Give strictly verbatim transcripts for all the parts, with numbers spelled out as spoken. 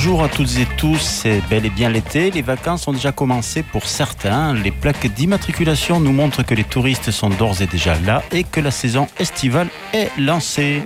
Bonjour à toutes et tous, c'est bel et bien l'été, les vacances ont déjà commencé pour certains, les plaques d'immatriculation nous montrent que les touristes sont d'ores et déjà là et que la saison estivale est lancée.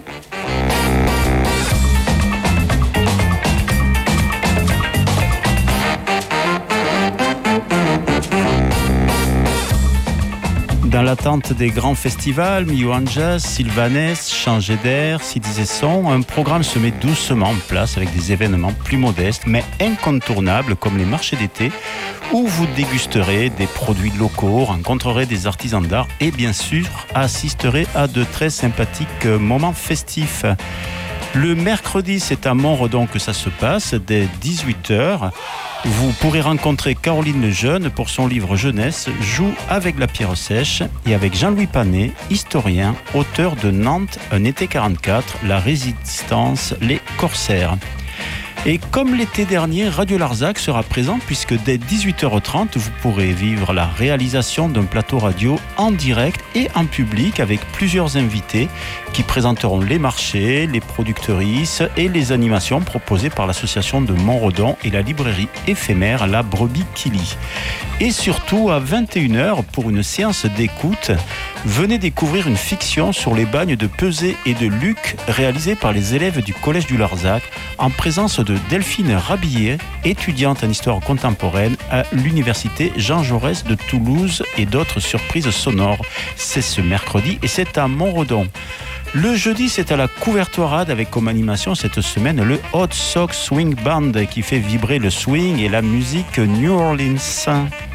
Dans l'attente des grands festivals, Miouanjas, Sylvanès, Changer d'air, Cités et Sons, un programme se met doucement en place avec des événements plus modestes mais incontournables comme les marchés d'été où vous dégusterez des produits locaux, rencontrerez des artisans d'art et bien sûr assisterez à de très sympathiques moments festifs. Le mercredi, c'est à Montredon que ça se passe, dès dix-huit heures. Vous pourrez rencontrer Caroline Lejeune pour son livre jeunesse « Joue avec la pierre sèche » et avec Jean-Louis Panet, historien, auteur de Nantes, un été quarante-quatre, la résistance, les corsaires. Et comme l'été dernier, Radio Larzac sera présent puisque dès dix-huit heures trente, vous pourrez vivre la réalisation d'un plateau radio en direct et en public avec plusieurs invités qui présenteront les marchés, les productrices et les animations proposées par l'association de Montredon et la librairie éphémère La Brebis Kili. Et surtout, à vingt et une heures, pour une séance d'écoute, venez découvrir une fiction sur les bagnes de Pesé et de Luc réalisée par les élèves du Collège du Larzac en présence de Delphine Rabillet, étudiante en histoire contemporaine à l'université Jean Jaurès de Toulouse et d'autres surprises sonores. C'est ce mercredi et c'est à Montredon. Le jeudi, c'est à la Couvertoirade avec comme animation cette semaine le Hot Sox Swing Band qui fait vibrer le swing et la musique New Orleans.